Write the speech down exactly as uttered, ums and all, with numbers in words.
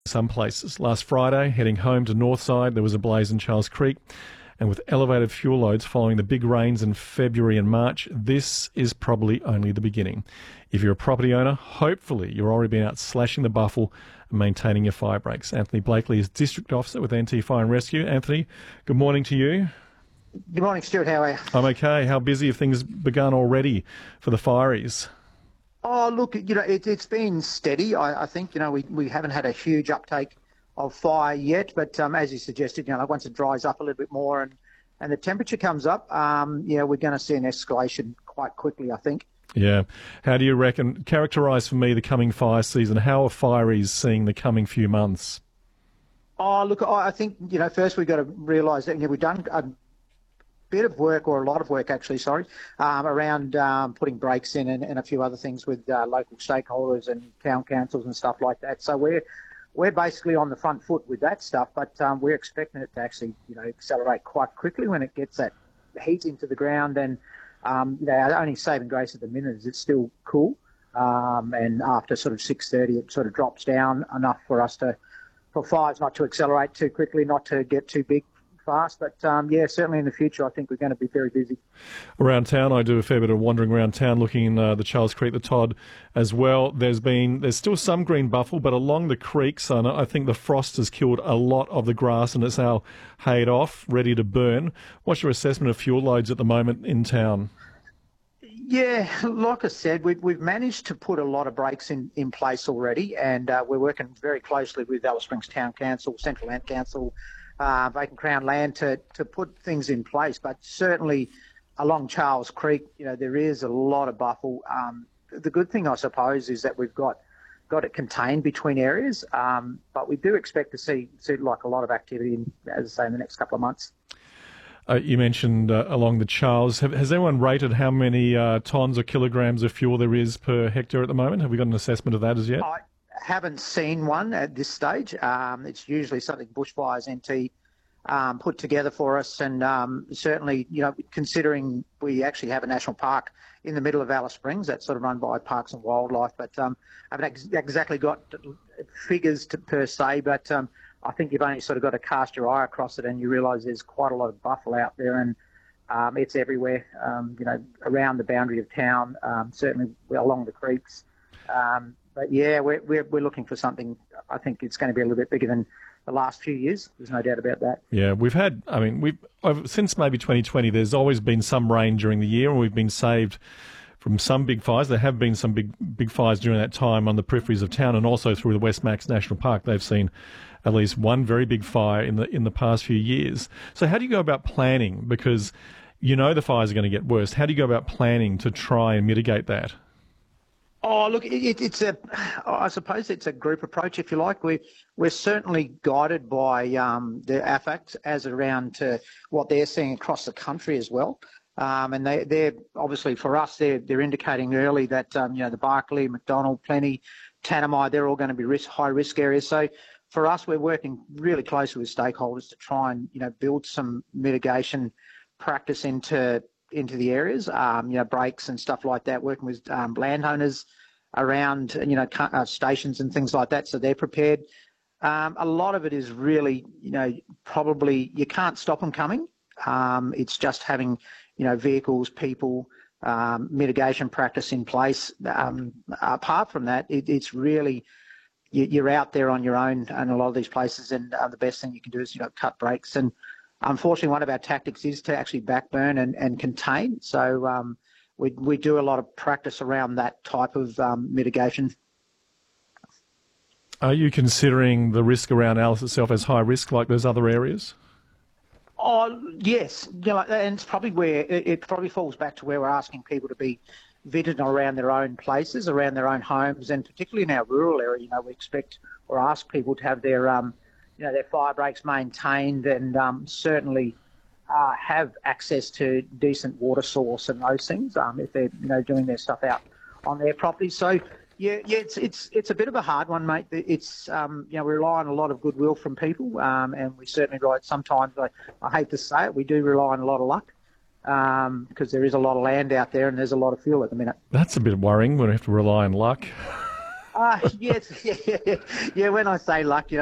some places. Last Friday, heading home to Northside, there was a blaze in Charles Creek. And with elevated fuel loads following the big rains in February and March, this is probably only the beginning. If you're a property owner, hopefully you're already been out slashing the buffle and maintaining your fire breaks. Anthony Blakely is District Officer with N T Fire and Rescue. Anthony, good morning to you. Good morning, Stuart. How are you? I'm okay. How busy have things begun already for the fireys? Oh, look, you know, it, it's been steady. I, I think, you know, we, we haven't had a huge uptake of fire yet, but um, as you suggested, you know, once it dries up a little bit more and, and the temperature comes up, um, you know, we're going to see an escalation quite quickly, I think. Yeah. How do you reckon, characterise for me the coming fire season? How are fireys seeing the coming few months? Oh, look, I, I think, you know, first we've got to realise that, you know, we've done a bit of work, or a lot of work actually, sorry, um, around um, putting brakes in and, and a few other things with uh, local stakeholders and town councils and stuff like that. So we're we're basically on the front foot with that stuff, but um, we're expecting it to actually, you know, accelerate quite quickly when it gets that heat into the ground. And um, you know, our only saving grace at the minute is it's still cool, um, and after sort of six thirty, it sort of drops down enough for us to, for fires not to accelerate too quickly, not to get too big fast. But um, yeah, certainly in the future, I think we're going to be very busy. Around town, I do a fair bit of wandering around town, looking in uh, the Charles Creek, the Todd as well. There's been there's still some green buffle, but along the creeks, uh, I think the frost has killed a lot of the grass, and it's now hayed off, ready to burn. What's your assessment of fuel loads at the moment in town? Yeah, like I said, we've, we've managed to put a lot of brakes in, in place already, and uh, we're working very closely with Alice Springs Town Council, Central Land Council, uh, Vacant Crown Land to, to put things in place. But certainly along Charles Creek, you know, there is a lot of buffle. Um, the good thing, I suppose, is that we've got got it contained between areas, um, but we do expect to see, see like a lot of activity, in, as I say, in the next couple of months. Uh, you mentioned uh, along the Charles. Have, has anyone rated how many uh, tonnes or kilograms of fuel there is per hectare at the moment? Have we got an assessment of that as yet? I haven't seen one at this stage. Um, it's usually something Bushfires N T um, put together for us, and um, certainly, you know, considering we actually have a national park in the middle of Alice Springs that's sort of run by Parks and Wildlife, but um, I haven't ex- exactly got figures to, per se, but um, I think you've only sort of got to cast your eye across it and you realise there's quite a lot of buffalo out there, and um, it's everywhere, um, you know, around the boundary of town, um, certainly along the creeks. Um, but yeah, we're, we're, we're looking for something. I think it's going to be a little bit bigger than the last few years. There's no doubt about that. Yeah, we've had, I mean, we've over, since maybe twenty twenty, there's always been some rain during the year, and we've been saved from some big fires. There have been some big big fires during that time on the peripheries of town, and also through the West Max National Park. They've seen at least one very big fire in the in the past few years. So how do you go about planning? Because you know the fires are going to get worse. How do you go about planning to try and mitigate that? Oh, look, it, it's a, I suppose it's a group approach, if you like. We, we're certainly guided by um, the A F A Cs as around to what they're seeing across the country as well. Um, and they, they're obviously, for us, they're, they're indicating early that, um, you know, the Barkly, McDonald, Plenty, Tanami, they're all going to be risk, high risk areas. So for us, we're working really closely with stakeholders to try and, you know, build some mitigation practice into into the areas, um, you know, breaks and stuff like that, working with um, landowners around, you know, uh, stations and things like that, so they're prepared. Um, a lot of it is really, you know, probably you can't stop them coming. Um, it's just having, you know, vehicles, people, um, mitigation practice in place. Um, apart from that, it, it's really, you, you're out there on your own in a lot of these places, and uh, the best thing you can do is, you know, cut brakes. And unfortunately, one of our tactics is to actually backburn and, and contain. So um, we we do a lot of practice around that type of um, mitigation. Are you considering the risk around Alice itself as high risk like those other areas? Oh, yes. You know, and it's probably where it, it probably falls back to where we're asking people to be vigilant around their own places, around their own homes, and particularly in our rural area. You know, we expect or ask people to have their um, you know, their fire breaks maintained, and um, certainly uh, have access to decent water source and those things um, if they're, you know, doing their stuff out on their property. So yeah, yeah, it's it's it's a bit of a hard one, mate. It's um, you know, we rely on a lot of goodwill from people, um, and we certainly rely. Sometimes I, I hate to say it, we do rely on a lot of luck, um, because there is a lot of land out there and there's a lot of fuel at the minute. That's a bit worrying when we have to rely on luck. Uh, yes, yeah, yeah, yeah. When I say luck, you know.